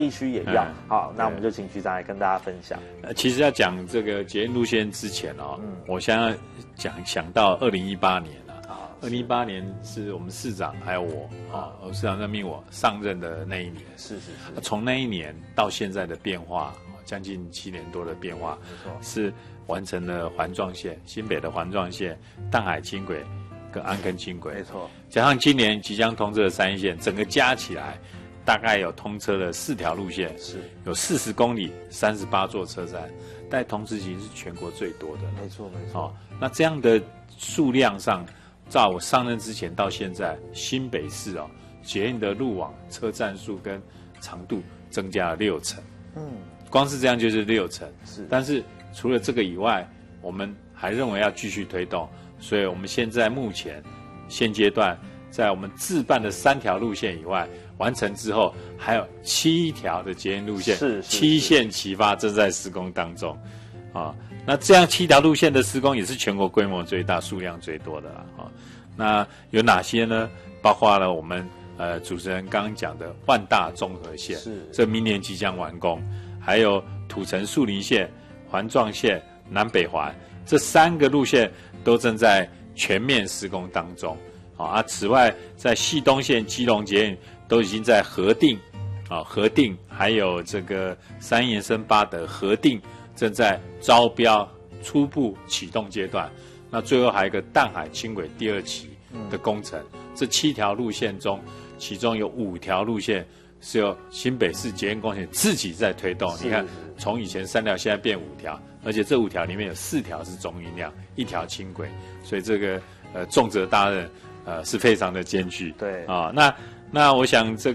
地区也要。好，那我们就请局长来跟大家分享。 其实要讲这个捷运路线之前我想要想到2018年2018年是我们市长还有我市长任命我上任的那一年。 是。 从那一年到现在的变化，将近7年多的变化，是完成了环状线，新北的环状线、淡海轻轨跟安坑轻轨， 没错。 加上今年即将通车的3线，整个加起来大概有通车了4条路线，有40公里、38座车站，但同时期是全国最多的。 没错。 那这样的数量上，照我上任之前到现在，新北市捷运的路网、车站数跟长度增加了60%。光是这样就是60%。但是除了这个以外，我们还认为要继续推动，所以我们现在目前现阶段，在我们自办的3条路线以外，完成之后，还有7条的捷运路线，7线齐发，正在施工当中。那这样7条路线的施工也是全国规模最大、数量最多的啦。那有哪些呢？包括了我们主持人刚刚讲的万大综合线，这明年即将完工，还有土城树林线、环状线、南北环这3个路线都正在全面施工当中。此外，在汐东线、基隆捷运都已经在核定，还有这个3延伸8的核定正在招标初步启动阶段。那最后还有一个淡海轻轨第2期的工程。这7条路线中，其中有5条路线是由新北市捷运工程自己在推动。你看，从以前3条现在变5条，而且这5条里面有4条是中运量，1条轻轨，所以这个重责大任是非常的艰巨。 对那我想这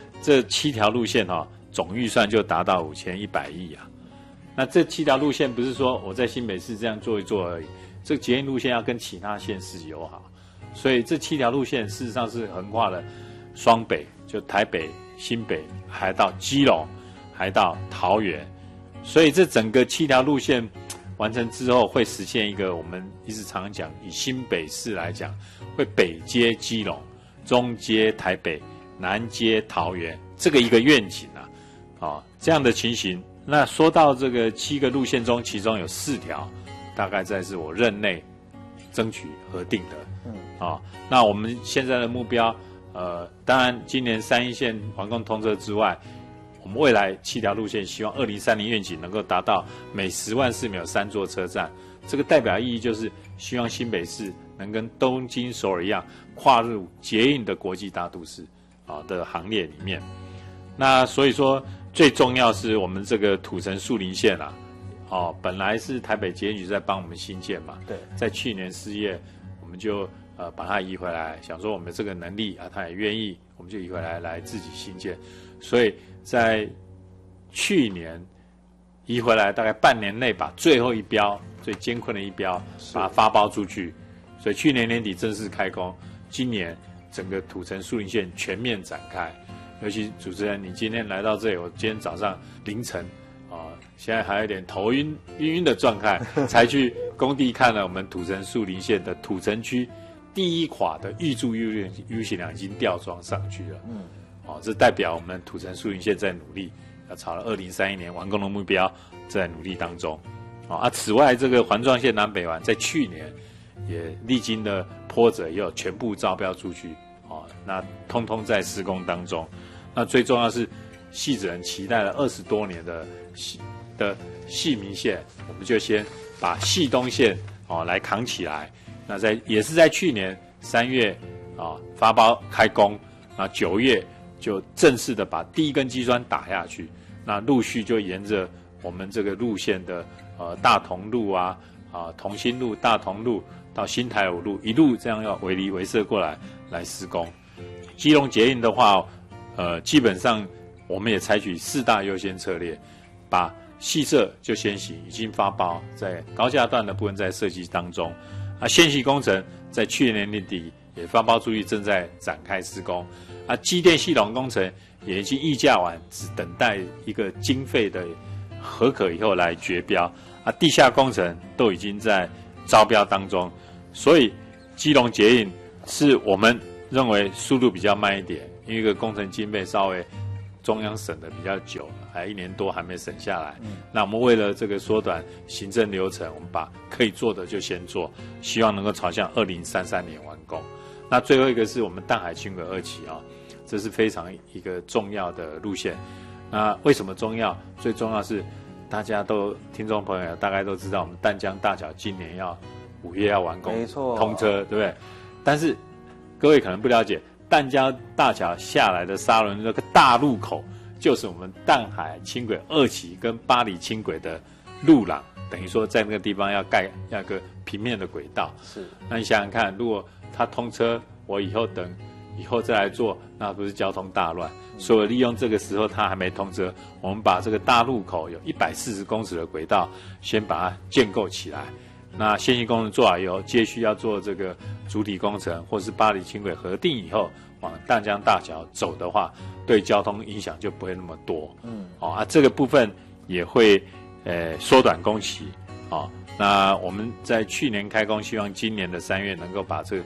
7条路线总预算就达到5100亿啊。那这7条路线不是说我在新北市这样做一做而已，这个捷运路线要跟其他县市友好，所以这7条路线事实上是横跨了双北，就台北、新北，还到基隆，还到桃园，所以这整个7条路线完成之后，会实现一个我们一直常讲，以新北市来讲，会北接基隆，中接台北，南接桃园，这个一个愿景这样的情形。那说到这个7个路线中，其中有4条，大概在是我任内争取核定的。那我们现在的目标，当然今年3线完工通车之外，我们未来7条路线希望2030愿景能够达到每10万市民有3座车站。这个代表意义就是希望新北市能跟东京、首尔一样，跨入捷运的国际大都市的行列里面。那所以说，最重要是我们这个土城树林线本来是台北捷运局在帮我们新建嘛， 对， 在去年4月，我们就把它移回来，想说我们这个能力他也愿意，我们就移回来自己新建。所以在去年移回来，大概半年内把最后一标、最艰困的一标把它发包出去，所以去年年底正式开工，今年整个土城树林线全面展开。尤其主持人，你今天来到这里，我今天早上凌晨现在还有点头晕的状态，才去工地看了我们土城树林线的土城区第1垮的预铸 U 型梁已经吊装上去了。这代表我们土城树林线在努力，要朝了2031年完工的目标在努力当中。此外，这个环状线南北环在去年也历经了波折，也有全部招标出去。那通通在施工当中。那最重要是汐止人期待了20多年的汐民线，我们就先把汐东线来扛起来。那也是在去年3月发包开工，那9月就正式的把第1根基砖打下去。那陆续就沿着我们这个路线的大同路同心路、大同路到新台5路，一路这样要围篱围射过来施工。基隆捷运的话，基本上我们也采取4大优先策略，把细设就先行，已经发包，在高架段的部分在设计当中。线系工程在去年年底也发包出去，正在展开施工。机电系统工程也已经议价完，只等待一个经费的核可以后来决标。地下工程都已经在招标当中，所以基隆捷运是我们认为速度比较慢一点，因为一个工程经费稍微中央审的比较久了，还1年多还没审下来。那我们为了这个缩短行政流程，我们把可以做的就先做，希望能够朝向2033年完工。那最后一个是我们淡海轻轨2期啊，这是非常一个重要的路线。那为什么重要？最重要是大家都听众朋友大概都知道，我们淡江大桥今年5月要完工， 没错， 通车，对不对？但是各位可能不了解，淡江大桥下来的沙仑那个大路口，就是我们淡海轻轨2期跟巴黎轻轨的路廊，等于说在那个地方要个平面的轨道。 是， 那你想想看，如果它通车，我以后再来做，那不是交通大乱？所以利用这个时候它还没通车，我们把这个大路口有140公尺的轨道，先把它建构起来。那先行工程做好以后，接续要做这个主体工程，或是巴黎轻轨核定以后，往淡江大桥走的话，对交通影响就不会那么多。这个部分也会缩短工期。那我们在去年开工，希望今年的3月能够把这个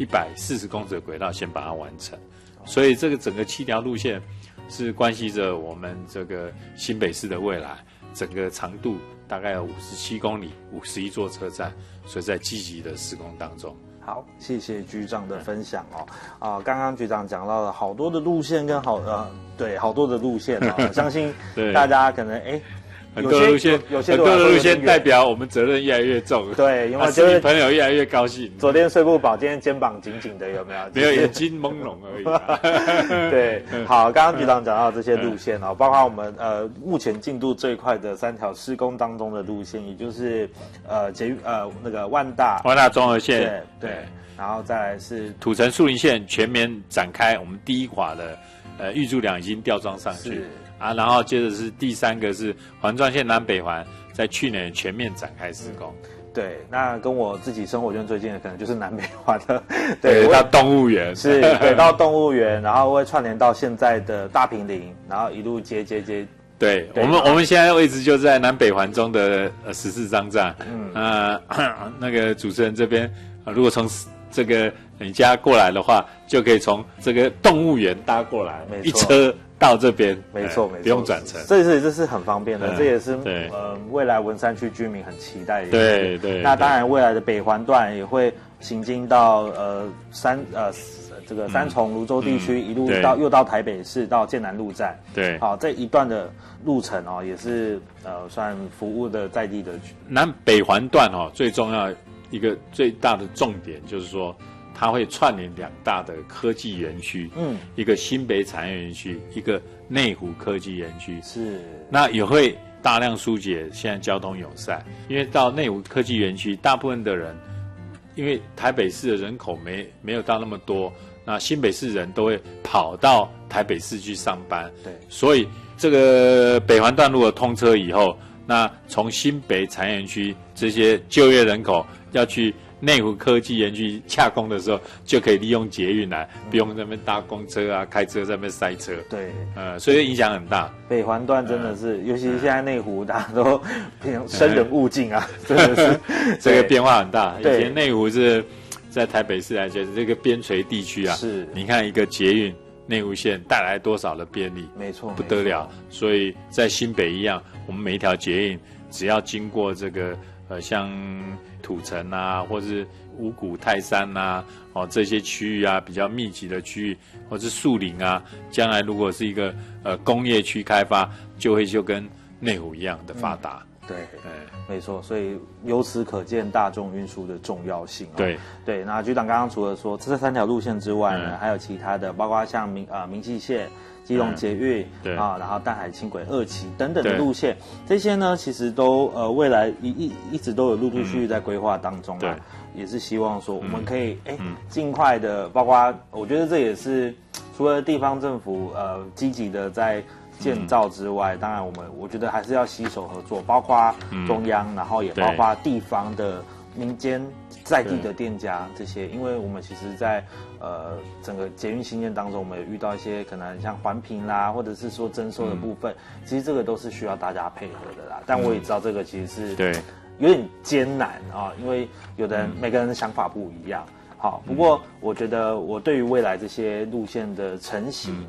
140公尺的轨道先把它完成。所以这个整个7条路线是关系着我们这个新北市的未来，整个长度大概有57公里，51座车站，所以在积极的施工当中。 好，谢谢局长的分享哦。刚刚局长讲到了好多的路线跟好多的路线我相信大家可能很多的路线代表我们责任越来越重， 对，因为市民朋友越来越高兴。 昨天睡不饱，今天肩膀紧紧的，有没有？ 没有，眼睛朦胧而已。 对，好，刚刚局长讲到这些路线包括我们目前进度最快的3条施工当中的路线，也就是那个万大综合线， 对，然后再来是土城树林线全面展开，我们第一垮的预注梁已经吊装上去。然后接着是第3个是环状线南北环，在去年全面展开施工。 对，那跟我自己生活圈最近的可能就是南北环的， 对，到动物园是，对，到动物园，然后会串联到现在的大坪林，然后一路接。 对，我们现在位置就在南北环中的14张站。那个主持人这边，如果从这个你家过来的话，就可以从这个动物园搭过来，一车到这边， 没错， 不用转乘， 这是很方便的，这也是未来文山区居民很期待的。对。那当然，未来的北环段也会行经到这个三重芦洲地区，一路又到台北市到建南路站。对，好，这一段的路程也是算服务的在地的南北环段最重要一个最大的重点就是说，它会串联2大的科技园区，一个新北产业园区，一个内湖科技园区。是，那也会大量疏解现在交通拥塞，因为到内湖科技园区，大部分的人，因为台北市的人口没有到那么多，那新北市人都会跑到台北市去上班，对，所以这个北环段如果通车以后，那从新北产业园区这些就业人口要去内湖科技园区洽公的时候，就可以利用捷运来，不用在那边搭公车啊，开车在那边塞车。对，所以影响很大。 北环段真的是，尤其是现在内湖大家都生人勿近啊，真的是这个变化很大。以前内湖是在台北市来讲，这个边陲地区啊，是你看一个捷运内湖线带来多少的便利， 没错， 不得了。所以在新北一样，我们每一条捷运只要经过这个像土城啊，或是五股泰山啊，这些区域啊比较密集的区域，或是树林啊，将来如果是一个工业区开发，就跟内湖一样的发达。 对，没错，所以由此可见大众运输的重要性。对，那局长刚刚除了说这3条路线之外呢，还有其他的，包括像明溪线、基隆捷运然后淡海轻轨2期等等的路线，这些呢其实都未来一直都有陆续在规划当中啊，也是希望说我们可以尽快的，包括我觉得这也是除了地方政府积极的在建造之外，当然我觉得还是要携手合作，包括中央，然后也包括地方的民间在地的店家这些，因为我们其实在整个捷运新建当中，我们有遇到一些可能像环评啦，或者是说征收的部分，其实这个都是需要大家配合的啦。但我也知道这个其实是有点艰难因为有的人每个人的想法不一样。好，不过我觉得我对于未来这些路线的成型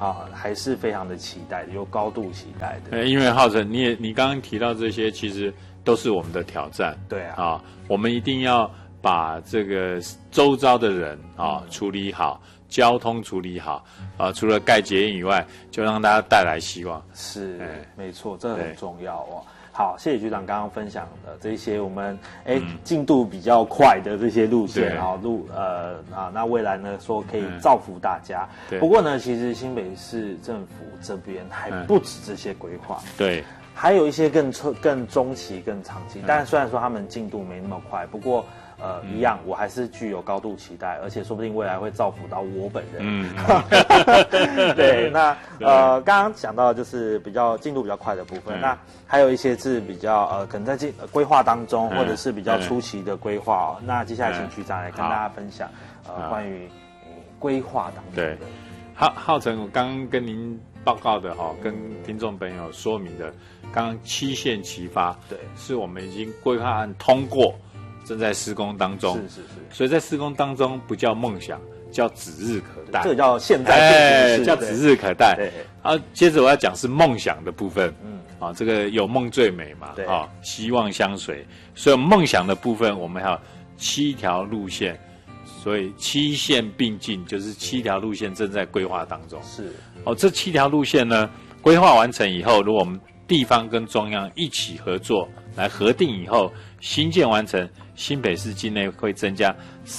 还是非常的期待的，有高度期待的。 因为浩成，你刚刚提到这些，其实都是我们的挑战。 对啊， 我们一定要把这个周遭的人处理好，交通处理好除了盖捷运以外，就让大家带来希望。 是，没错，这很重要哦。好，谢谢局长刚刚分享的这些我们进度比较快的这些路线那未来呢说可以造福大家。不过呢，其实新北市政府这边还不止这些规划， 对， 还有一些更中期、更长期。但虽然说他们进度没那么快，不过一样，我还是具有高度期待，而且说不定未来会造福到我本人。对，那刚刚讲到就是比较进度比较快的部分，那还有一些是比较可能在规划当中，或者是比较初期的规划。那接下来请局长来跟大家分享关于规划当中的。 对，浩成，我刚刚跟您报告的跟听众朋友说明的，刚刚7线齐发，对，是我们已经规划案通过。正在施工当中，是，所以在施工当中不叫梦想，叫指日可待。 这个叫现在叫指日可待。对，接着我要讲是梦想的部分。这个有梦最美嘛，希望相随。所以梦想的部分，我们还有7条路线，所以7线并进，就是7条路线正在规划当中。是，这7条路线呢，规划完成以后，如果我们地方跟中央一起合作来核定以后，新建完成，新北市境内会增加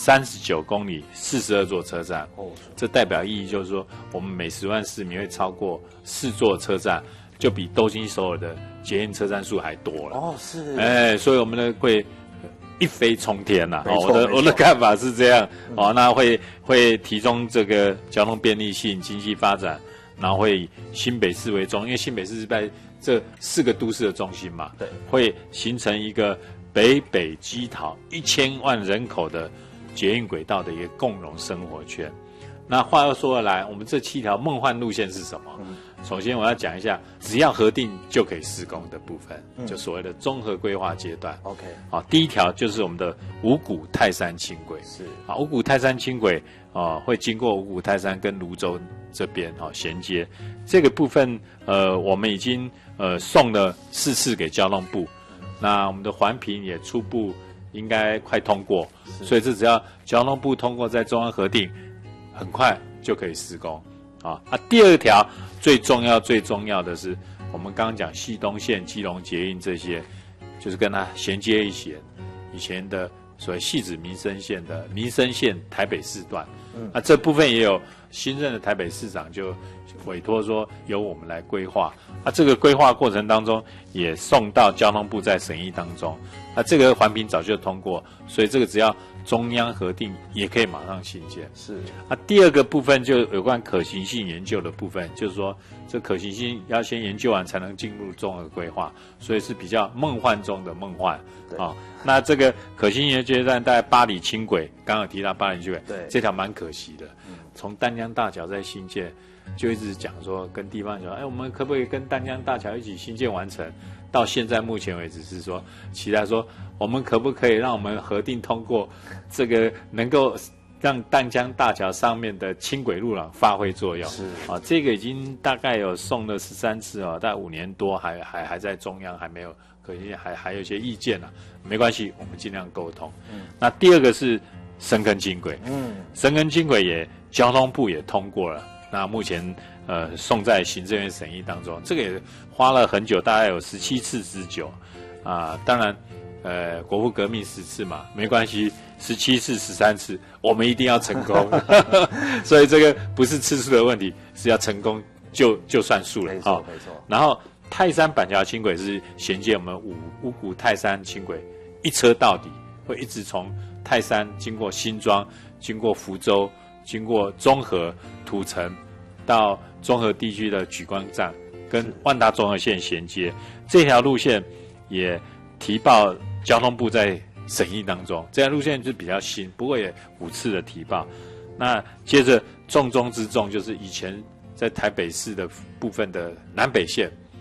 39公里42座车站。这代表意义就是说，我们每10万市民会超过4座车站，就比东京首尔的捷运车站数还多了。是。所以我们呢会一飞冲天呐。我的看法是这样。那会提供这个交通便利性、经济发展，然后会以新北市为中，因为新北市是在这4个都市的中心嘛，对，会形成一个北北基桃1000万人口的捷运轨道的一个共荣生活圈。那话又说回来，我们这7条梦幻路线是什么？首先我要讲一下，只要核定就可以施工的部分，就所谓的综合规划阶段。OK， 第一条就是我们的五股泰山轻轨。是五股泰山轻轨会经过五股泰山跟泸州这边衔接。这个部分我们已经送了4次给交通部。那我们的环评也初步应该快通过，所以这只要交通部通过，在中央核定，很快就可以施工第二条最重要的是，我们刚刚讲汐东线、基隆捷运这些，就是跟它衔接一些以前的所谓汐止民生线的民生线台北市段。这部分也有新任的台北市长就委托说由我们来规划。这个规划过程当中也送到交通部在审议当中。这个环评早就通过，所以这个只要中央核定也可以马上新建。是。第二个部分就有关可行性研究的部分，就是说这可行性要先研究完才能进入综合规划，所以是比较梦幻中的梦幻。那这个可行性研究站大概8里轻轨，刚刚有提到8里轻轨，对，这条蛮可惜的。从淡江大桥在新建，就一直讲说跟地方讲，我们可不可以跟淡江大桥一起新建完成？到现在目前为止是说期待说，我们可不可以让我们核定通过，这个能够让淡江大桥上面的轻轨路廊发挥作用？是这个已经大概有送了13次大概5年多，还在中央还没有，可能还有一些意见没关系，我们尽量沟通。那第二个是深坑轻轨，深坑轻轨也交通部也通过了，那目前送在行政院审议当中，这个也花了很久，大概有17次之久当然国父革命10次嘛，没关系，17次13次我们一定要成功所以这个不是次数的问题，是要成功就算数了。没错。然后泰山板桥轻轨是衔接我们五股泰山轻轨一车到底，会一直从泰山经过新庄，经过福州，经过中和、土城，到中和地区的莒光站跟万大综合线衔接。这条路线也提报交通部在审议当中，这条路线就比较新，不过也5次的提报。那接着重中之重就是以前在台北市的部分的南北线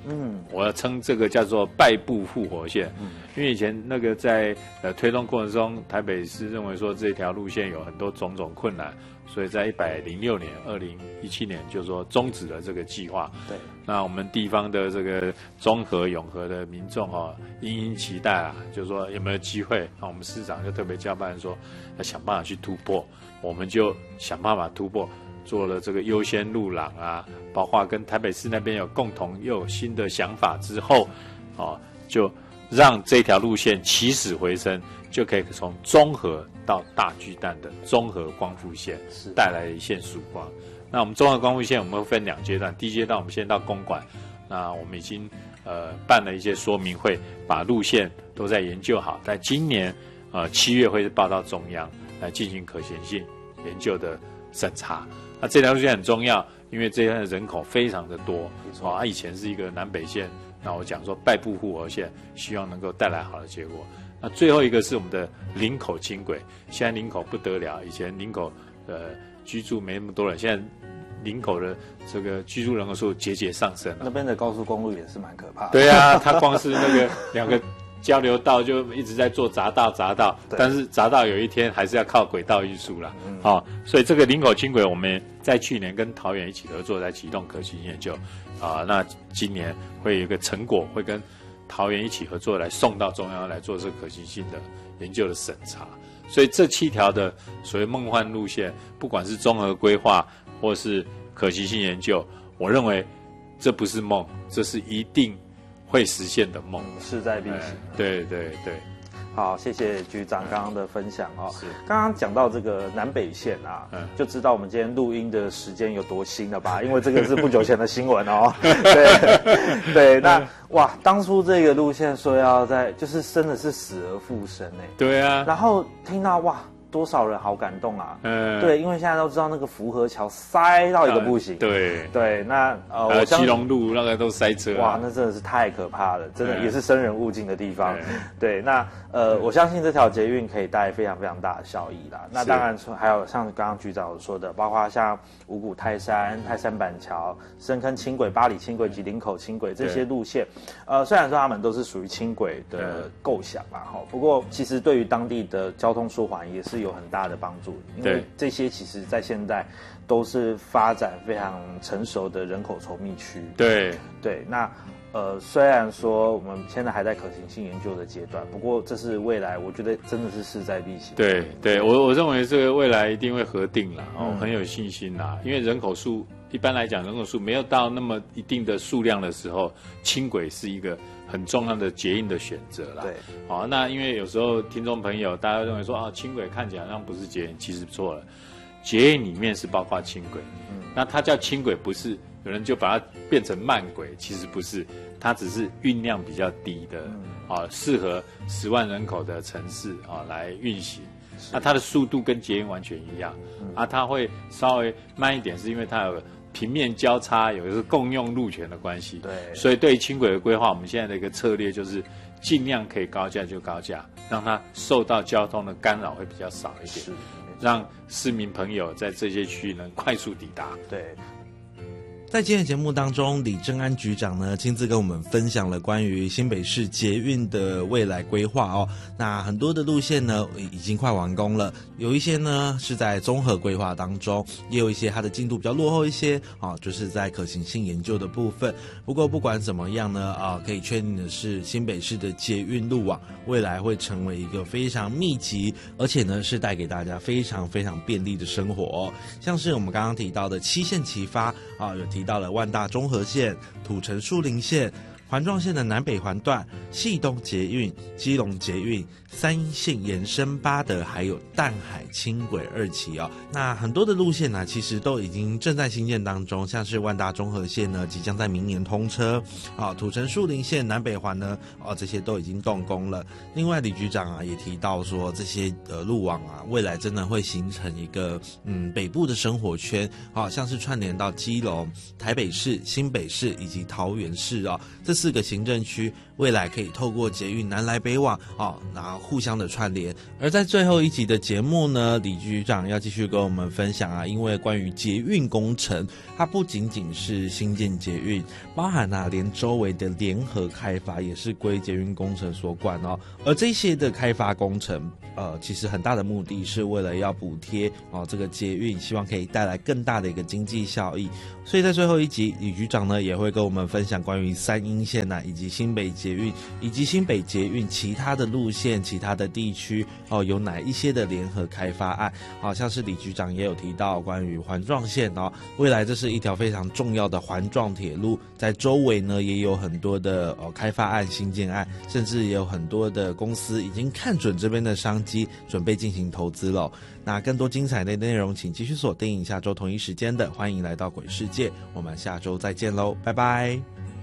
我要称这个叫做败部复活线，因为以前那个在推动过程中，台北市认为说这条路线有很多种种困难，所以在106年2017年就说终止了这个计划。 对， 那我们地方的这个中和、永和的民众殷期待啊，就说有没有机会？我们市长就特别交办说要想办法去突破，我们就想办法突破。做了这个优先路廊啊，包括跟台北市那边有共同又有新的想法之后，就让这条路线起死回生，就可以从中和到大巨蛋的中和光复线带来一线曙光。那我们中和光复线我们会分2阶段，第一阶段我们先到公馆，那我们已经办了一些说明会，把路线都在研究好，在今年7月会报到中央来进行可行性研究的审查。那这条路线很重要，因为这边的人口非常的多，它以前是一个南北线，那我讲说败部复活线，希望能够带来好的结果。那最后一个是我们的林口轻轨，现在林口不得了，以前林口居住没那么多人，现在林口的这个居住人口数节节上升了。 那边的高速公路也是蛮可怕的。 对啊，它光是那个2个交流道就一直在做匝道，但是匝道有一天还是要靠轨道运输啦。所以这个林口轻轨我们在去年跟桃园一起合作来启动可行性研究那今年会有一个成果，会跟桃园一起合作来送到中央来做这个可行性的研究的审查。所以这7条的所谓梦幻路线，不管是综合规划或是可行性研究，我认为这不是梦，这是一定会实现的梦， 势在必行。 对。 好，谢谢局长刚刚的分享是刚刚讲到这个南北线啊，就知道我们今天录音的时间有多新了吧？因为这个是不久前的新闻对，那哇，当初这个路线说要就是真的是死而复生对啊。 然后听到哇。多少人好感动啊！对，因为现在都知道那个福和桥塞到一个不行。对，那基隆路那个都塞车。 哇，那真的是太可怕了，真的也是生人勿近的地方。对，那我相信这条捷运可以带非常非常大的效益啦。那当然还有像刚刚局长说的，包括像五股泰山板桥、深坑轻轨、八里轻轨及林口轻轨这些路线，虽然说他们都是属于轻轨的构想啦，不过其实对于当地的交通舒缓也是有很大的帮助，因为这些其实在现在都是发展非常成熟的人口稠密区。对，那虽然说我们现在还在可行性研究的阶段，不过这是未来，我觉得真的是势在必行。 对，我认为这个未来一定会核定啦，很有信心啦，因为人口数一般来讲，人口数没有到那么一定的数量的时候，轻轨是一个很重要的捷运的选择啦。那因为有时候听众朋友大家认为说轻轨看起来好像不是捷运，其实错了，捷运里面是包括轻轨，那它叫轻轨不是。有人就把它变成慢轨，其实不是，它只是运量比较低的，适合10万人口的城市来运行。那它的速度跟捷运完全一样，它会稍微慢一点，是因为它有平面交叉，有一个共用路权的关系。 对， 所以对于轻轨的规划，我们现在的一个策略就是尽量可以高架就高架，让它受到交通的干扰会比较少一点，让市民朋友在这些区域能快速抵达。 对。 在今天的节目当中，李正安局长呢亲自跟我们分享了关于新北市捷运的未来规划那很多的路线呢已经快完工了，有一些呢是在综合规划当中，也有一些它的进度比较落后一些就是在可行性研究的部分。不过不管怎么样呢可以确定的是，新北市的捷运路网未来会成为一个非常密集，而且呢是带给大家非常非常便利的生活像是我们刚刚提到的7线齐发有提到了万大中和线、土城树林线、环状线的南北环段、汐东捷运、基隆捷运、三鶯线延伸八德，还有淡海轻轨2期那很多的路线呢，其实都已经正在兴建当中，像是万大中和线呢，即将在明年通车土城树林线南北环呢这些都已经动工了。另外李局长也提到说，这些路网未来真的会形成一个北部的生活圈像是串联到基隆、台北市、新北市以及桃园市这4个行政区，未来可可以透过捷运南来北往然后互相的串联。而在最后一集的节目呢，李局长要继续跟我们分享因为关于捷运工程，它不仅仅是新建捷运，包含连周围的联合开发也是归捷运工程所管而这些的开发工程其实很大的目的是为了要补贴这个捷运，希望可以带来更大的一个经济效益。所以在最后一集，李局长呢也会跟我们分享关于三鶯线以及新北捷运以及新北捷运其他的路线、其他的地区有哪一些的联合开发案像是李局长也有提到关于环状线未来这是一条非常重要的环状铁路，在周围呢也有很多的开发案、新建案，甚至也有很多的公司已经看准这边的商机，准备进行投资了。那更多精彩的内容请继续锁定下周同一时间的欢迎来到鬼世界，我们下周再见喽，拜拜。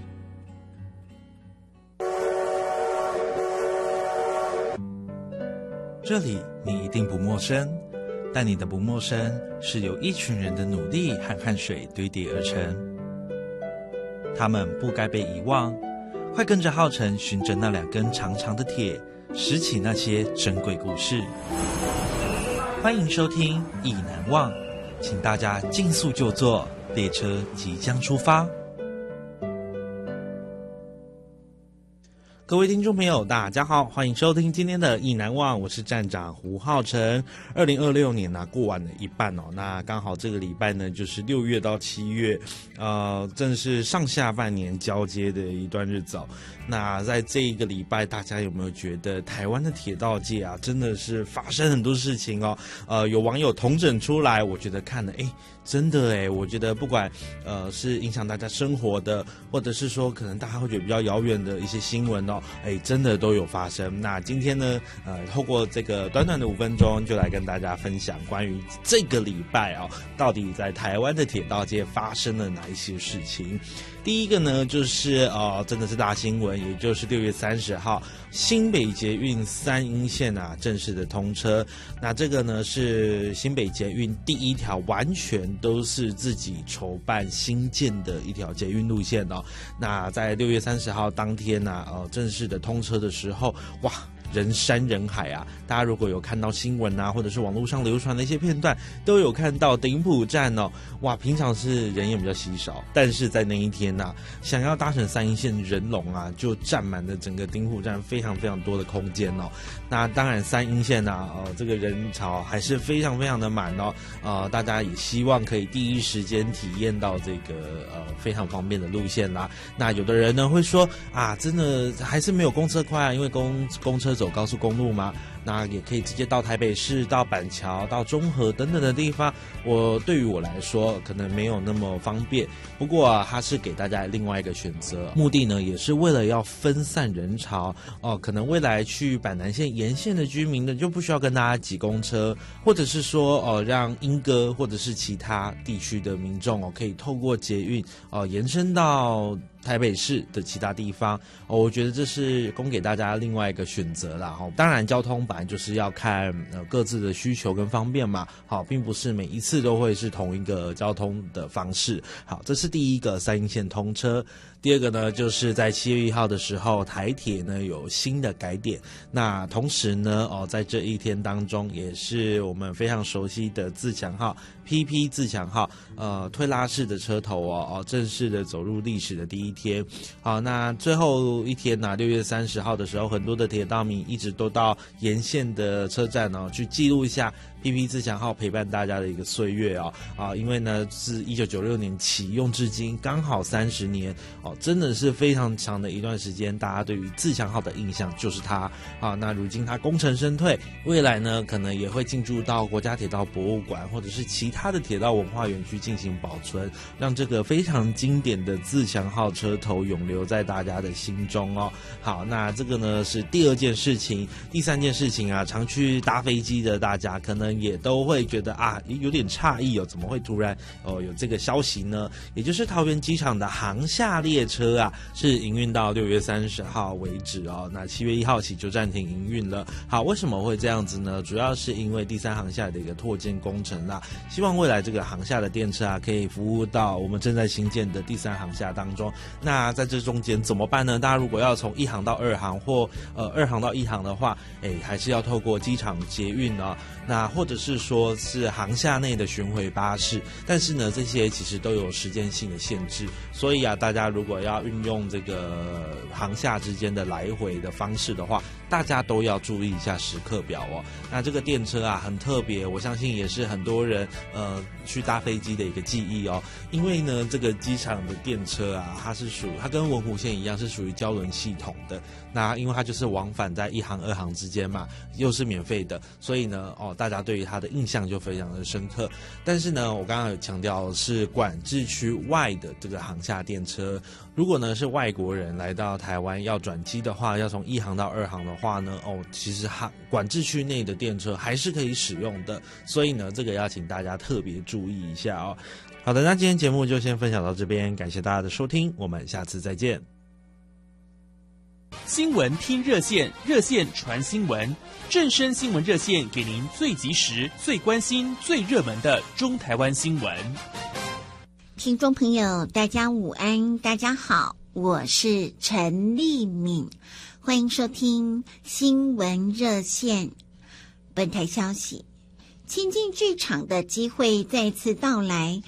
这里你一定不陌生，但你的不陌生是由一群人的努力和汗水堆叠而成。他们不该被遗忘，快跟着浩辰循着那2根长长的铁，拾起那些珍贵故事。欢迎收听《意难忘》，请大家尽速就座，列车即将出发。各位听众朋友大家好，欢迎收听今天的意难忘，我是站长胡浩辰。2026年过完了一半那刚好这个礼拜呢就是6月到7月正是上下半年交接的一段日子那在这一个礼拜，大家有没有觉得台湾的铁道界真的是发生很多事情有网友统整出来，我觉得看了真的我觉得不管是影响大家生活的，或者是说可能大家会觉得比较遥远的一些新闻真的都有发生。那今天呢透过这个短短的5分钟，就来跟大家分享关于这个礼拜到底在台湾的铁道界发生了哪一些事情。第一个呢就是真的是大新闻，也就是6月30号新北捷运三鶯线正式的通车。那这个呢是新北捷运第一条完全都是自己筹办新建的一条捷运路线那在6月30号当天正式的通车的时候，哇，人山人海大家如果有看到新闻或者是网络上流传的一些片段，都有看到顶埔站哇，平常是人也比较稀少，但是在那一天想要搭乘三鶯线人龙就占满了整个顶埔站非常非常多的空间那当然三鶯线这个人潮还是非常非常的满大家也希望可以第一时间体验到这个非常方便的路线啦。那有的人呢会说真的还是没有公车快因为公车走高速公路嘛，那也可以直接到台北市、到板桥、到中和等等的地方。对于我来说可能没有那么方便，不过它是给大家另外一个选择，目的呢也是为了要分散人潮可能未来去板南线沿线的居民呢就不需要跟大家挤公车，或者是说让莺歌或者是其他地区的民众可以透过捷运延伸到台北市的其他地方我觉得这是供给大家另外一个选择啦当然交通本来就是要看各自的需求跟方便嘛并不是每一次都会是同一个交通的方式。好，这是第一个三鶯线通车。第二个呢就是在7月1号的时候，台铁呢有新的改点，那同时呢在这一天当中也是我们非常熟悉的自强号 PP 自强号推拉式的车头正式的走入历史的第一天。好，那最后一天6月30号的时候，很多的铁道迷一直都到沿线的车站去记录一下 PP 自强号陪伴大家的一个岁月因为呢是1996年启用至今刚好30年真的是非常长的一段时间，大家对于自强号的印象就是它那如今它功成身退，未来呢可能也会进驻到国家铁道博物馆或者是其他的铁道文化园区进行保存，让这个非常经典的自强号车头永留在大家的心中好，那这个呢是第二件事情。第三件事情常去搭飞机的大家可能也都会觉得有点诧异怎么会突然有这个消息呢？也就是桃园机场的航厦列列车啊是营运到6月30号为止哦，那7月1号起就暂停营运了。好，为什么会这样子呢？主要是因为第3航厦的一个拓建工程啦，希望未来这个航厦的电车啊可以服务到我们正在新建的第3航厦当中。那在这中间怎么办呢？大家如果要从1航到2航或2航到1航的话，还是要透过机场捷运啊，那或者是说是航厦内的巡回巴士，但是呢这些其实都有时间性的限制，所以啊大家如果要运用这个航厦之间的来回的方式的话，大家都要注意一下时刻表哦。那这个电车啊很特别，我相信也是很多人去搭飞机的一个记忆哦。因为呢这个机场的电车啊，它跟文湖线一样是属于胶轮系统的。那因为它就是往返在1航2航之间嘛，又是免费的，所以呢大家对于它的印象就非常的深刻。但是呢我刚刚有强调是管制区外的这个航厦电车，如果呢是外国人来到台湾要转机的话，要从1航到2航的话呢其实管制区内的电车还是可以使用的，所以呢这个要请大家特别注意一下哦。好的，那今天节目就先分享到这边，感谢大家的收听，我们下次再见。 新闻听热线，热线传新闻，正声新闻热线给您最及时、最关心、最热门的中台湾新闻。 听众朋友大家午安，大家好，我是陈丽敏，欢迎收听新闻热线。本台消息，亲近剧场的机会再次到来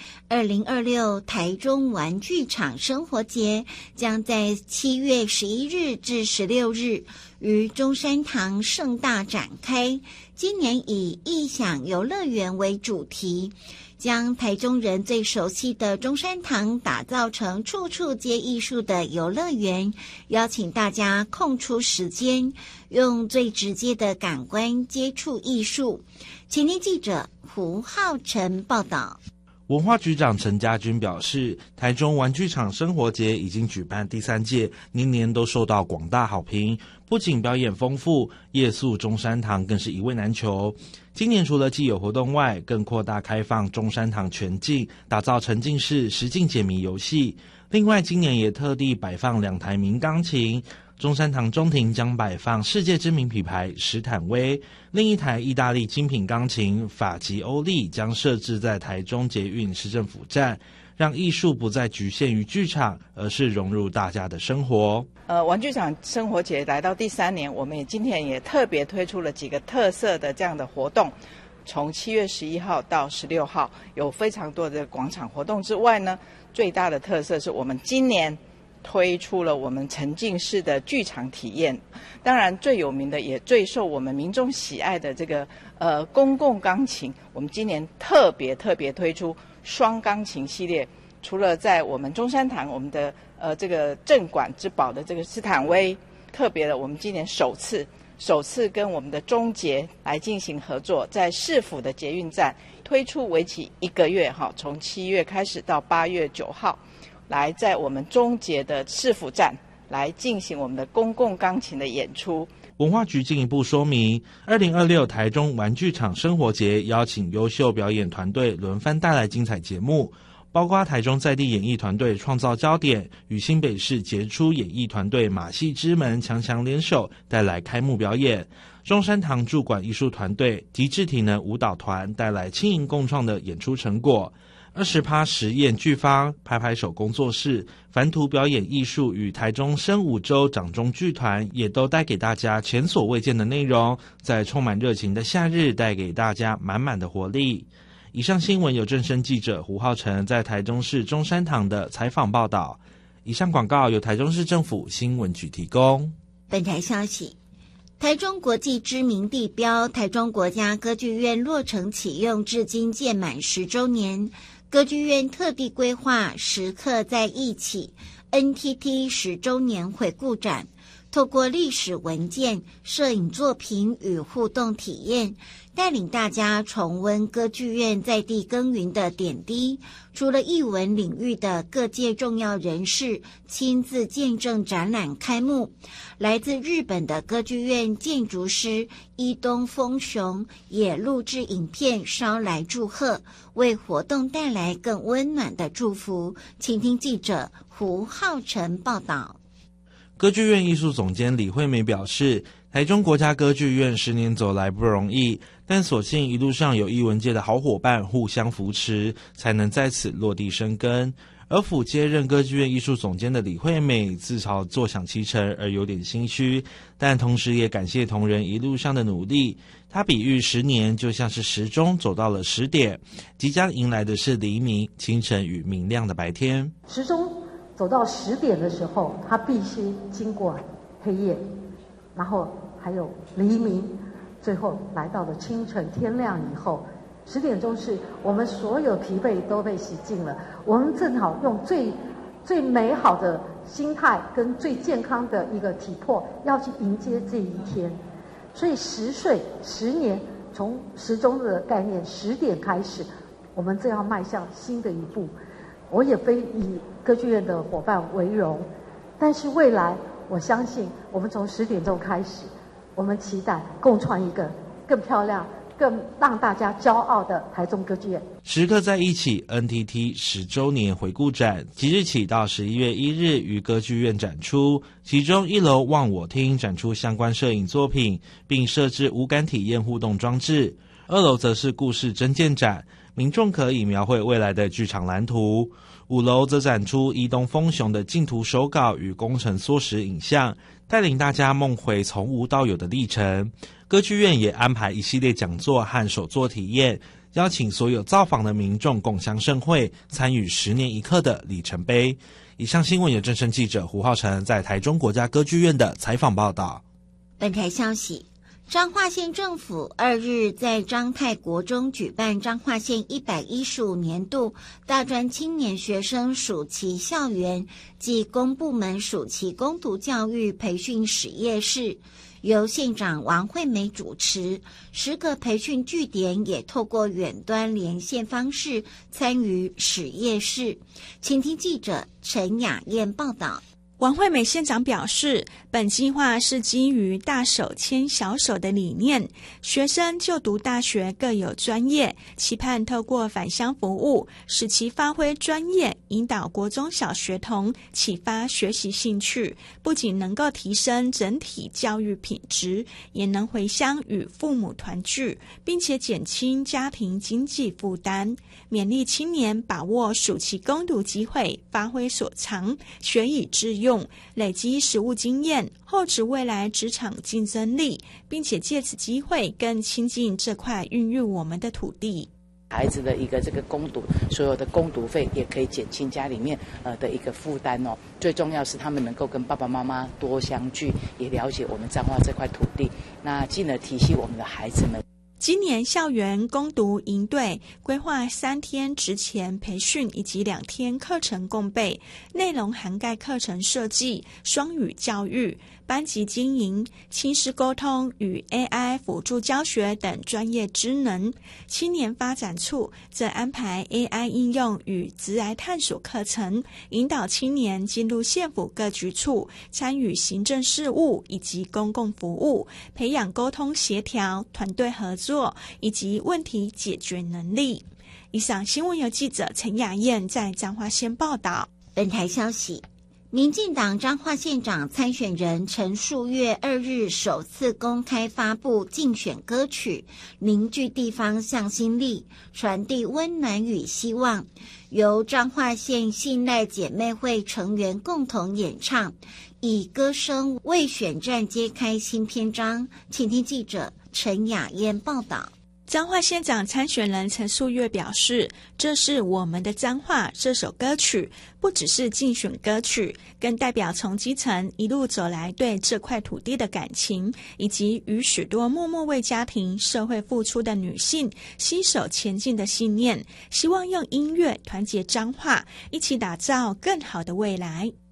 ，2026台中玩具厂生活节将在7月11日至16日于中山堂盛大展开。今年以异想游乐园为主题，将台中人最熟悉的中山堂打造成处处皆艺术的游乐园，邀请大家空出时间，用最直接的感官接触艺术。前天记者胡浩辰报道。 文化局长陈家军表示，台中玩具厂生活节已经举办第3届，年年都受到广大好评，不仅表演丰富，夜宿中山堂更是一位难求。今年除了既有活动外，更扩大开放中山堂全境，打造沉浸式实境解谜游戏。另外今年也特地摆放2台民钢琴，中山堂中庭将摆放世界知名品牌史坦威，另一台意大利精品钢琴法吉欧利将设置在台中捷运市政府站，让艺术不再局限于剧场，而是融入大家的生活。 玩具厂生活节来到第3年，我们今天也特别推出了几个特色的这样的活动。从7月11号到16号有非常多的广场活动之外呢，最大的特色是我们今年推出了我们沉浸式的剧场体验。当然最有名的也最受我们民众喜爱的这个公共钢琴，我们今年特别推出双钢琴系列。除了在我们中山堂我们的这个镇馆之宝的这个斯坦威，特别的我们今年首次跟我们的中捷来进行合作，在市府的捷运站推出为期1个月，从7月开始到8月9号，来在我们中捷的市府站来进行我们的公共钢琴的演出。 文化局进一步说明，2026台中玩具厂生活节邀请优秀表演团队轮番带来精彩节目，包括台中在地演艺团队创造焦点与新北市杰出演艺团队马戏之门强联手带来开幕表演，中山堂驻馆艺术团队极致体能舞蹈团带来轻盈共创的演出成果，20趴实验剧坊拍拍手工作室凡图表演艺术与台中生武洲掌中剧团也都带给大家前所未见的内容，在充满热情的夏日带给大家满满的活力。以上新闻由正声记者胡浩辰在台中市中山堂的采访报道。以上广告由台中市政府新闻局提供。 本台消息，台中国际知名地标台中国家歌剧院落成启用至今届满10周年，歌剧院特地规划时刻在一起 NTT 10周年回顾展， 透过历史文件、摄影作品与互动体验，带领大家重温歌剧院在地耕耘的点滴。除了艺文领域的各界重要人士亲自见证展览开幕，来自日本的歌剧院建筑师伊东丰雄也录制影片捎来祝贺，为活动带来更温暖的祝福。请听记者胡浩辰报道。 歌剧院艺术总监李惠美表示，台中国家歌剧院10年走来不容易，但所幸一路上有艺文界的好伙伴互相扶持，才能在此落地生根。而府接任歌剧院艺术总监的李惠美自嘲坐享其成而有点心虚，但同时也感谢同仁一路上的努力。她比喻10年就像是时钟走到了10点，即将迎来的是黎明、清晨与明亮的白天。 时钟走到10点的时候，它必须经过黑夜，然后还有黎明，最后来到了清晨天亮以后。10点钟是我们所有疲惫都被洗净了，我们正好用最美好的心态跟最健康的一个体魄要去迎接这一天。所以10岁10年，从时钟的概念10点开始，我们正要迈向新的一步。我也非以歌剧院的伙伴为荣，但是未来我相信我们从10点钟开始，我们期待共创一个更漂亮更让大家骄傲的台中歌剧院。 时刻在一起 NTT 10周年回顾展即日起到11月1日于歌剧院展出，其中1楼望我厅展出相关摄影作品，并设置无感体验互动装置。2楼则是故事征件展，民众可以描绘未来的剧场蓝图。5楼则展出伊东丰雄的竞图手稿与工程缩时影像，带领大家梦回从无到有的历程。歌剧院也安排一系列讲座和手作体验，邀请所有造访的民众共襄盛会，参与10年一刻的里程碑。以上新闻由正声记者胡浩辰在台中国家歌剧院的采访报道。 本台消息，彰化县政府2日在彰泰国中举办彰化县115年度大专青年学生暑期校园及公部门暑期攻读教育培训实业室，由县长王惠美主持，10个培训据点也透过远端连线方式参与实业室。请听记者陈雅燕报道。 王惠美县长表示，本计划是基于大手牵小手的理念，学生就读大学各有专业，期盼透过返乡服务，使其发挥专业，引导国中小学童启发学习兴趣，不仅能够提升整体教育品质，也能回乡与父母团聚，并且减轻家庭经济负担，勉励青年把握暑期攻读机会，发挥所长，学以致用，累积实务经验，厚植未来职场竞争力，并且借此机会更亲近这块孕育我们的土地。 孩子的一个这个攻读，所有的攻读费也可以减轻家里面的一个负担哦。最重要是他们能够跟爸爸妈妈多相聚，也了解我们彰化这块土地，那进而提携我们的孩子们。 今年校园攻读营队规划3天职前培训以及2天课程共备，内容涵盖课程设计、双语教育、班级经营、亲师沟通与 AI 辅助教学等专业职能。青年发展处则安排 AI 应用与职涯探索课程，引导青年进入县府各局处，参与行政事务以及公共服务，培养沟通协调、团队合作以及问题解决能力。以上新闻由记者陈雅燕在彰化县报道。 本台消息，民进党彰化县长参选人陈树月2日首次公开发布竞选歌曲，凝聚地方向心力，传递温暖与希望，由彰化县信赖姐妹会成员共同演唱，以歌声为选战揭开新篇章。请听记者陈雅燕报道。 彰化县长参选人陈树月表示，这是我们的彰化这首歌曲不只是竞选歌曲，更代表从基层一路走来对这块土地的感情，以及与许多默默为家庭社会付出的女性携手前进的信念，希望用音乐团结彰化，一起打造更好的未来。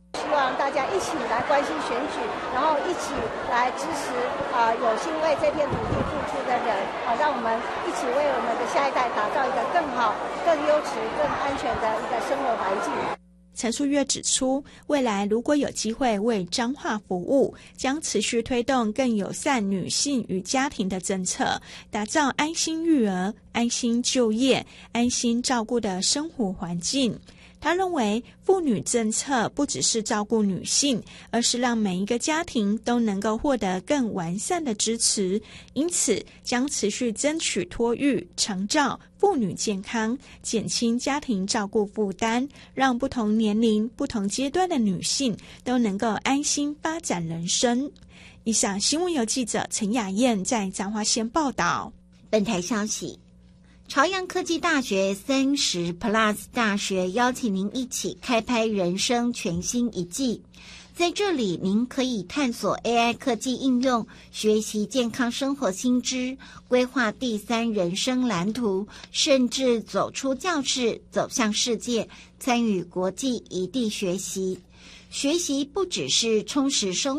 希望大家一起来关心选举，然后一起来支持有心为这片土地付出的人，让我们一起为我们的下一代打造一个更好、更优质、更安全的一个生活环境。 陈淑月指出，未来如果有机会为彰化服务，将持续推动更友善女性与家庭的政策，打造安心育儿、安心就业、安心照顾的生活环境。他认为妇女政策不只是照顾女性，而是让每一个家庭都能够获得更完善的支持，因此将持续争取托育、长照、妇女健康，减轻家庭照顾负担，让不同年龄、不同阶段的女性都能够安心发展人生。以上新闻由记者陈雅燕在彰化县报道。 本台消息，朝阳科技大学30+ 大学邀请您一起开拍人生全新一季。在这里，您可以探索 AI 科技应用，学习健康生活新知，规划第3人生蓝图，甚至走出教室，走向世界，参与国际异地学习。学习不只是充实生活。